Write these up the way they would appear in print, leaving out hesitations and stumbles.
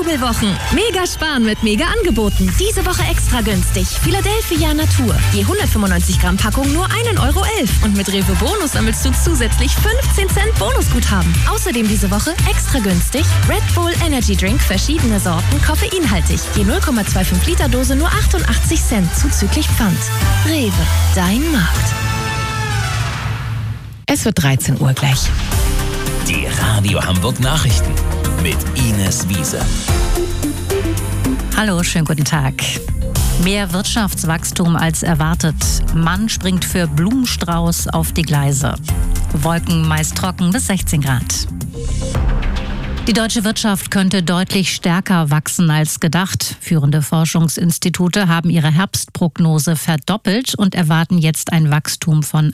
Jubelwochen. Mega sparen mit Mega-Angeboten. Diese Woche extra günstig. Philadelphia Natur. Je 195 Gramm Packung nur 1,11 € Und mit Rewe Bonus sammelst du zusätzlich 15 Cent Bonusguthaben. Außerdem diese Woche extra günstig Red Bull Energy Drink, verschiedene Sorten, koffeinhaltig. Je 0,25 Liter Dose nur 88 Cent zuzüglich Pfand. Rewe, dein Markt. Es wird 13 Uhr gleich. Die Radio Hamburg Nachrichten mit Ines Wiese. Hallo, schönen guten Tag. Mehr Wirtschaftswachstum als erwartet. Mann springt für Blumenstrauß auf die Gleise. Wolken meist trocken bis 16 Grad. Die deutsche Wirtschaft könnte deutlich stärker wachsen als gedacht. Führende Forschungsinstitute haben ihre Herbstprognose verdoppelt und erwarten jetzt ein Wachstum von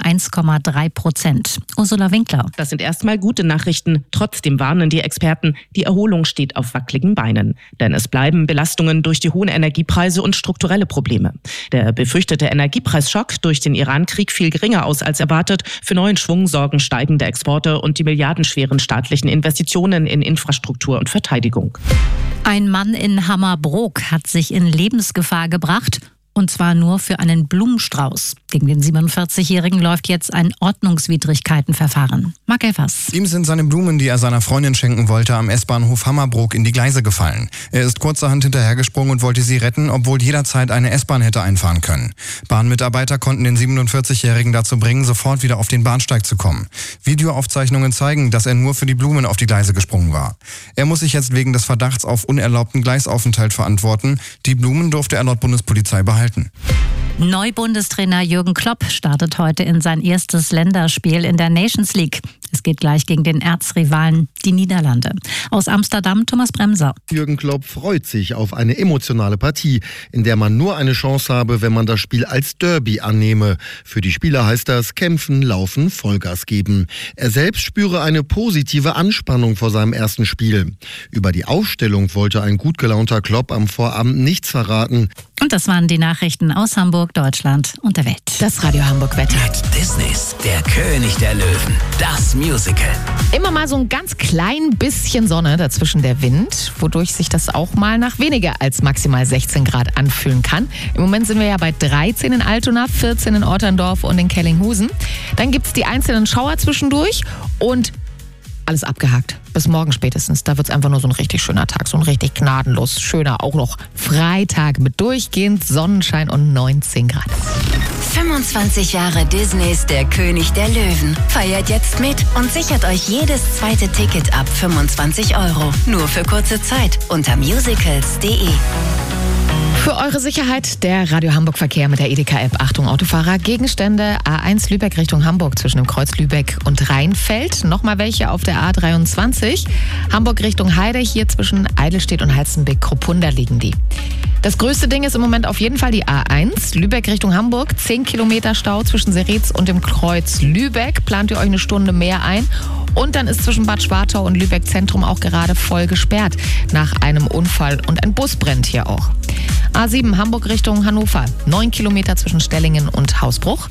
1,3%. Ursula Winkler. Das sind erstmal gute Nachrichten. Trotzdem warnen die Experten, die Erholung steht auf wackeligen Beinen. Denn es bleiben Belastungen durch die hohen Energiepreise und strukturelle Probleme. Der befürchtete Energiepreisschock durch den Iran-Krieg fiel geringer aus als erwartet. Für neuen Schwung sorgen steigende Exporte und die milliardenschweren staatlichen Investitionen in Infrastruktur und Verteidigung. Ein Mann in Hammerbrook hat sich in Lebensgefahr gebracht. Und zwar nur für einen Blumenstrauß. Gegen den 47-Jährigen läuft jetzt ein Ordnungswidrigkeitenverfahren. Marc Elfers. Ihm sind seine Blumen, die er seiner Freundin schenken wollte, am S-Bahnhof Hammerbrook in die Gleise gefallen. Er ist kurzerhand hinterhergesprungen und wollte sie retten, obwohl jederzeit eine S-Bahn hätte einfahren können. Bahnmitarbeiter konnten den 47-Jährigen dazu bringen, sofort wieder auf den Bahnsteig zu kommen. Videoaufzeichnungen zeigen, dass er nur für die Blumen auf die Gleise gesprungen war. Er muss sich jetzt wegen des Verdachts auf unerlaubten Gleisaufenthalt verantworten. Die Blumen durfte er laut Bundespolizei behalten. Neu-Bundestrainer Jürgen Klopp startet heute in sein erstes Länderspiel in der Nations League. Es geht gleich gegen den Erzrivalen, die Niederlande. Aus Amsterdam, Thomas Bremser. Jürgen Klopp freut sich auf eine emotionale Partie, in der man nur eine Chance habe, wenn man das Spiel als Derby annehme. Für die Spieler heißt das kämpfen, laufen, Vollgas geben. Er selbst spüre eine positive Anspannung vor seinem ersten Spiel. Über die Aufstellung wollte ein gut gelaunter Klopp am Vorabend nichts verraten. Und das waren die Nachrichten aus Hamburg, Deutschland und der Welt. Das Radio Hamburg Wetter. Mit Disneys Der König der Löwen. Das Musical. Immer mal so ein ganz klein bisschen Sonne, dazwischen der Wind, wodurch sich das auch mal nach weniger als maximal 16 Grad anfühlen kann. Im Moment sind wir ja bei 13 in Altona, 14 in Otterndorf und in Kellinghusen. Dann gibt es die einzelnen Schauer zwischendurch und alles abgehakt. Bis morgen spätestens. Da wird es einfach nur so ein richtig schöner Tag. So ein richtig gnadenlos schöner, auch noch Freitag mit durchgehend Sonnenschein und 19 Grad. 25 Jahre Disneys Der König der Löwen. Feiert jetzt mit und sichert euch jedes zweite Ticket ab 25 €. Nur für kurze Zeit unter musicals.de. Für eure Sicherheit der Radio Hamburg Verkehr mit der Edeka-App. Achtung Autofahrer, Gegenstände A1 Lübeck Richtung Hamburg zwischen dem Kreuz Lübeck und Rheinfeld. Nochmal welche auf der A23. Hamburg Richtung Heide, hier zwischen Eidelstedt und Halstenbeck-Kruppunda liegen die. Das größte Ding ist im Moment auf jeden Fall die A1 Lübeck Richtung Hamburg. 10 Kilometer Stau zwischen Seretz und dem Kreuz Lübeck. Plant ihr euch eine Stunde mehr ein? Und dann ist zwischen Bad Schwartau und Lübeck Zentrum auch gerade voll gesperrt nach einem Unfall und ein Bus brennt hier auch. A7 Hamburg Richtung Hannover. 9 Kilometer zwischen Stellingen und Hausbruch.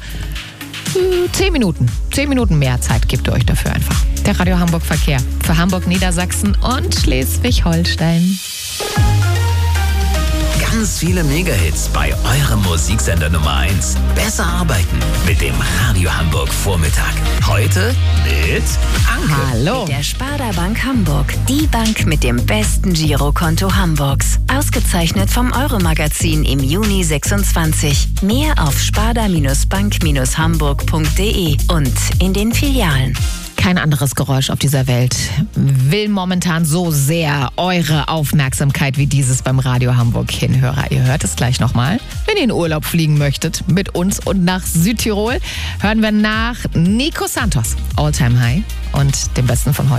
10 Minuten mehr Zeit gebt ihr euch dafür einfach. Der Radio Hamburg Verkehr für Hamburg, Niedersachsen und Schleswig-Holstein. Ganz viele Megahits bei eurem Musiksender Nummer 1. Besser arbeiten mit dem Radio Hamburg Vormittag. Heute mit Anke. Hallo. Mit der Sparda Bank Hamburg. Die Bank mit dem besten Girokonto Hamburgs. Ausgezeichnet vom Euro-Magazin im Juni 26. Mehr auf sparda-bank-hamburg.de und in den Filialen. Kein anderes Geräusch auf dieser Welt will momentan so sehr eure Aufmerksamkeit wie dieses beim Radio Hamburg Hinhörer. Ihr hört es gleich nochmal. Wenn ihr in Urlaub fliegen möchtet mit uns und nach Südtirol, hören wir nach Nico Santos, All Time High und dem Besten von heute.